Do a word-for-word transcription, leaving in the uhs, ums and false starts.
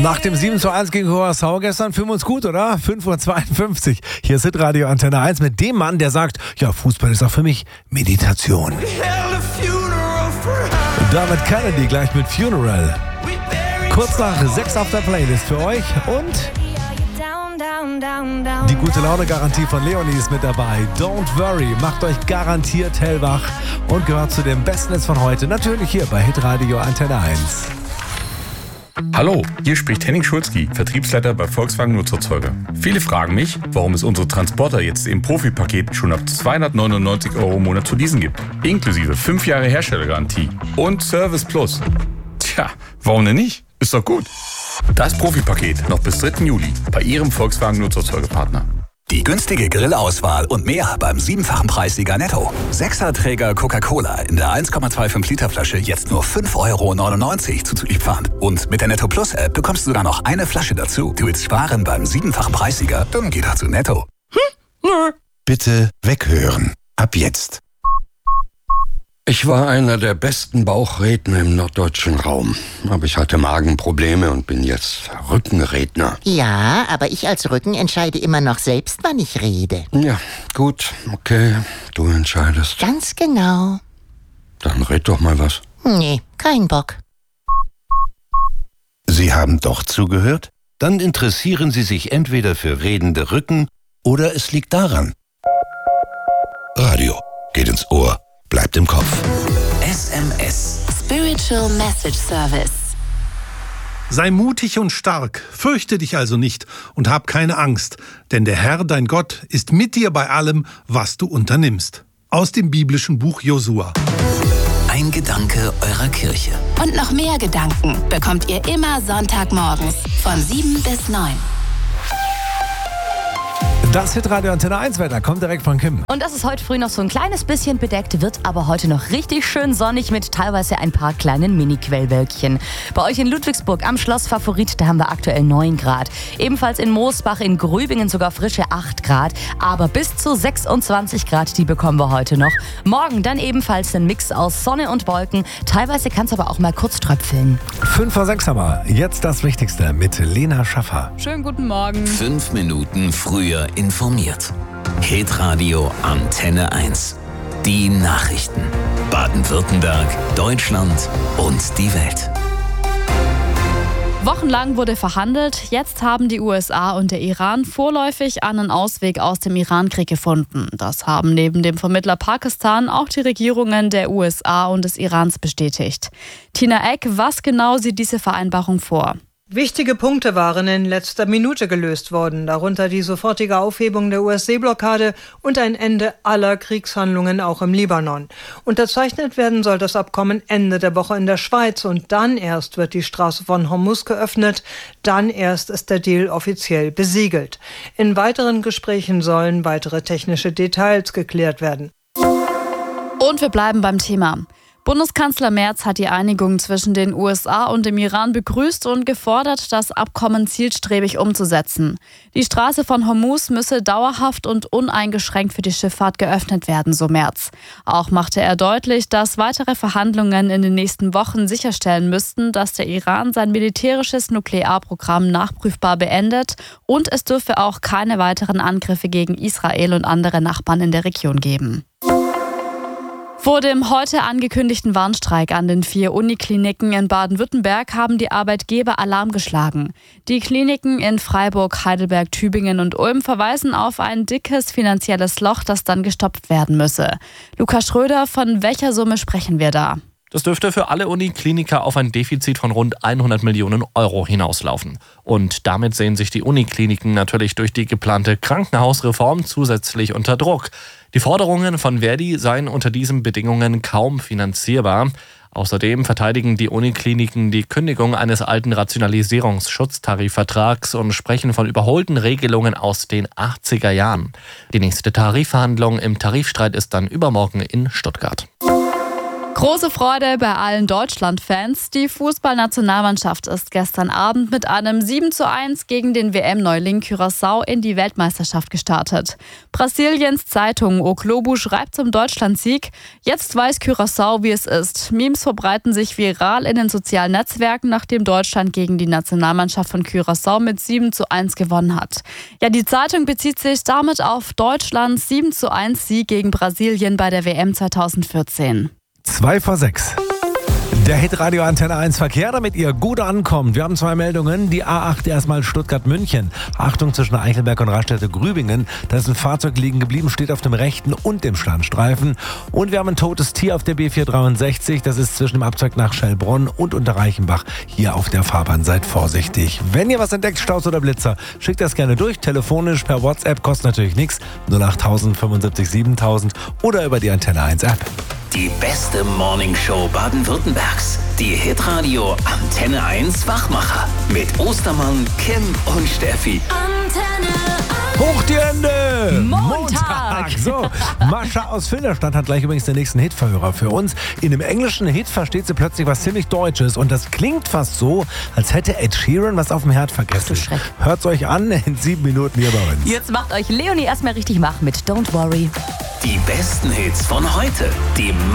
Nach dem sieben zu eins gegen Curaçao gestern fühlen wir uns gut, oder? fünf Uhr zweiundfünfzig. Hier ist Hitradio Antenne eins mit dem Mann, der sagt, ja, Fußball ist auch für mich Meditation. David Kennedy gleich mit Funeral. Kurz nach sechs auf der Playlist für euch und die gute Laune-Garantie von Leonie ist mit dabei. Don't worry, macht euch garantiert hellwach und gehört zu dem besten Netz von heute. Natürlich hier bei Hitradio Antenne eins. Hallo, hier spricht Henning Schulzki, Vertriebsleiter bei Volkswagen Nutzerzeuger. Viele fragen mich, warum es unsere Transporter jetzt im Profi-Paket schon ab zweihundertneunundneunzig Euro im Monat zu leasen gibt. Inklusive fünf Jahre Herstellergarantie und Service Plus. Tja, warum denn nicht? Ist doch gut. Das Profi-Paket noch bis dritten Juli bei Ihrem Volkswagen Nutzerzeugerpartner. Die günstige Grillauswahl und mehr beim siebenfachen Preissieger Netto. Sechserträger Coca-Cola in der eins Komma fünfundzwanzig Liter Flasche jetzt nur fünf Euro neunundneunzig zuzüglich Pfand. Und mit der Netto Plus App bekommst du sogar noch eine Flasche dazu. Du willst sparen beim siebenfachen Preissieger? Dann geh doch zu Netto. Hm? Nö. Bitte weghören. Ab jetzt. Ich war einer der besten Bauchredner im norddeutschen Raum. Aber ich hatte Magenprobleme und bin jetzt Rückenredner. Ja, aber ich als Rücken entscheide immer noch selbst, wann ich rede. Ja, gut, okay, du entscheidest. Ganz genau. Dann red doch mal was. Nee, kein Bock. Sie haben doch zugehört? Dann interessieren Sie sich entweder für redende Rücken oder es liegt daran. Radio geht ins Ohr. Bleibt im Kopf. S M S. Spiritual Message Service. Sei mutig und stark, fürchte dich also nicht und hab keine Angst, denn der Herr, dein Gott, ist mit dir bei allem, was du unternimmst. Aus dem biblischen Buch Josua. Ein Gedanke eurer Kirche. Und noch mehr Gedanken bekommt ihr immer Sonntagmorgens von sieben bis neun. Das Hitradio Antenne eins Wetter kommt direkt von Kim. Und das ist heute früh noch so ein kleines bisschen bedeckt, wird aber heute noch richtig schön sonnig mit teilweise ein paar kleinen Mini-Quellwölkchen. Bei euch in Ludwigsburg am Schloss Favorit, da haben wir aktuell neun Grad. Ebenfalls in Moosbach, in Grübingen sogar frische acht Grad. Aber bis zu sechsundzwanzig Grad, die bekommen wir heute noch. Morgen dann ebenfalls ein Mix aus Sonne und Wolken. Teilweise kann es aber auch mal kurz tröpfeln. fünf vor sechs haben wir. Jetzt das Wichtigste mit Lena Schaffer. Schönen guten Morgen. Fünf Minuten früher informiert. Hitradio Antenne eins. Die Nachrichten. Baden-Württemberg, Deutschland und die Welt. Wochenlang wurde verhandelt. Jetzt haben die U S A und der Iran vorläufig einen Ausweg aus dem Irankrieg gefunden. Das haben neben dem Vermittler Pakistan auch die Regierungen der U S A und des Irans bestätigt. Tina Eck, was genau sieht diese Vereinbarung vor? Wichtige Punkte waren in letzter Minute gelöst worden, darunter die sofortige Aufhebung der U S-Seeblockade und ein Ende aller Kriegshandlungen auch im Libanon. Unterzeichnet werden soll das Abkommen Ende der Woche in der Schweiz und dann erst wird die Straße von Hormuz geöffnet, dann erst ist der Deal offiziell besiegelt. In weiteren Gesprächen sollen weitere technische Details geklärt werden. Und wir bleiben beim Thema. Bundeskanzler Merz hat die Einigung zwischen den U S A und dem Iran begrüßt und gefordert, das Abkommen zielstrebig umzusetzen. Die Straße von Hormuz müsse dauerhaft und uneingeschränkt für die Schifffahrt geöffnet werden, so Merz. Auch machte er deutlich, dass weitere Verhandlungen in den nächsten Wochen sicherstellen müssten, dass der Iran sein militärisches Nuklearprogramm nachprüfbar beendet und es dürfe auch keine weiteren Angriffe gegen Israel und andere Nachbarn in der Region geben. Vor dem heute angekündigten Warnstreik an den vier Unikliniken in Baden-Württemberg haben die Arbeitgeber Alarm geschlagen. Die Kliniken in Freiburg, Heidelberg, Tübingen und Ulm verweisen auf ein dickes finanzielles Loch, das dann gestopft werden müsse. Lukas Schröder, von welcher Summe sprechen wir da? Das dürfte für alle Unikliniker auf ein Defizit von rund hundert Millionen Euro hinauslaufen. Und damit sehen sich die Unikliniken natürlich durch die geplante Krankenhausreform zusätzlich unter Druck. Die Forderungen von Verdi seien unter diesen Bedingungen kaum finanzierbar. Außerdem verteidigen die Unikliniken die Kündigung eines alten Rationalisierungsschutztarifvertrags und sprechen von überholten Regelungen aus den achtziger Jahren. Die nächste Tarifverhandlung im Tarifstreit ist dann übermorgen in Stuttgart. Große Freude bei allen Deutschland-Fans. Die Fußballnationalmannschaft ist gestern Abend mit einem sieben zu eins gegen den W M-Neuling Curaçao in die Weltmeisterschaft gestartet. Brasiliens Zeitung O Globo schreibt zum Deutschlandsieg: Jetzt weiß Curaçao, wie es ist. Memes verbreiten sich viral in den sozialen Netzwerken, nachdem Deutschland gegen die Nationalmannschaft von Curaçao mit sieben zu eins gewonnen hat. Ja, die Zeitung bezieht sich damit auf Deutschlands sieben zu eins Sieg gegen Brasilien bei der W M zweitausendvierzehn. zwei vor sechs. Der Hitradio Antenne eins Verkehr, damit ihr gut ankommt. Wir haben zwei Meldungen. Die A acht erstmal Stuttgart-München. Achtung, zwischen Eichelberg und Raststätte-Grübingen. Da ist ein Fahrzeug liegen geblieben, steht auf dem rechten und dem Standstreifen. Und wir haben ein totes Tier auf der B vierhundertdreiundsechzig. Das ist zwischen dem Abzweig nach Schellbronn und Unterreichenbach hier auf der Fahrbahn. Seid vorsichtig. Wenn ihr was entdeckt, Staus oder Blitzer, schickt das gerne durch. Telefonisch, per WhatsApp, kostet natürlich nichts. null acht tausend fünfundsiebzig siebentausend oder über die Antenne eins App. Die beste Morningshow Baden-Württembergs. Die Hitradio Antenne eins Wachmacher. Mit Ostermann, Kim und Steffi. Antenne Hoch die Hände! Montag! So, Mascha aus Filderstadt hat gleich übrigens den nächsten Hitverhörer für uns. In dem englischen Hit versteht sie plötzlich was ziemlich Deutsches. Und das klingt fast so, als hätte Ed Sheeran was auf dem Herd vergessen. Hört's euch an in sieben Minuten hier bei uns. Jetzt macht euch Leonie erstmal richtig wach mit Don't Worry. Die besten Hits von heute. Die